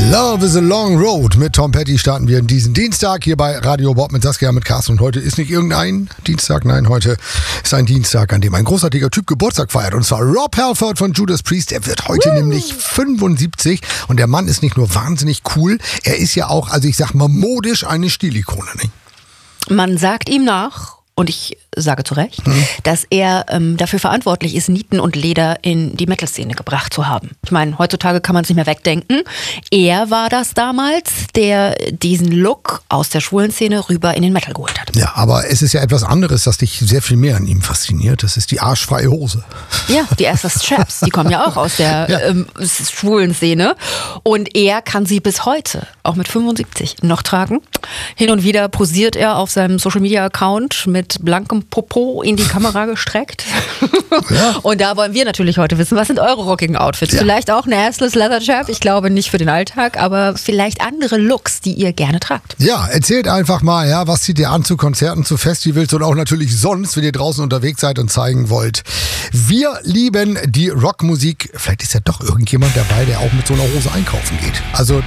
Love is a long road. Mit Tom Petty starten wir diesen Dienstag hier bei Radio Bob mit Saskia, mit Carsten. Und heute ist nicht irgendein Dienstag, nein, heute ist ein Dienstag, an dem ein großartiger Typ Geburtstag feiert. Und zwar Rob Halford von Judas Priest. Er wird heute nämlich 75 und der Mann ist nicht nur wahnsinnig cool, er ist ja auch, also ich sag mal, modisch eine Stilikone. Nicht? Man sagt ihm nach, und ich sage zu Recht, dass er dafür verantwortlich ist, Nieten und Leder in die Metal-Szene gebracht zu haben. Ich meine, heutzutage kann man es nicht mehr wegdenken. Er war das damals, der diesen Look aus der schwulen Szene rüber in den Metal geholt hat. Ja, aber es ist ja etwas anderes, das dich sehr viel mehr an ihm fasziniert. Das ist die arschfreie Hose. Ja, die SS Chaps, die kommen ja auch aus der schwulen Szene. Und er kann sie bis heute, auch mit 75, noch tragen. Hin und wieder posiert er auf seinem Social-Media-Account mit blankem Popo in die Kamera gestreckt. Ja. Und da wollen wir natürlich heute wissen, was sind eure rockigen Outfits? Ja. Vielleicht auch ein assless Leather Chap, ich glaube nicht für den Alltag, aber vielleicht andere Looks, die ihr gerne tragt. Ja, erzählt einfach mal, ja, was zieht ihr an zu Konzerten, zu Festivals und auch natürlich sonst, wenn ihr draußen unterwegs seid und zeigen wollt. Wir lieben die Rockmusik. Vielleicht ist ja doch irgendjemand dabei, der auch mit so einer Hose einkaufen geht. Also